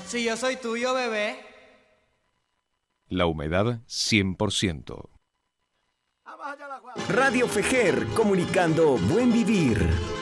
Si yo soy tuyo, bebé. La humedad 100%. Radio Fejer, comunicando buen vivir.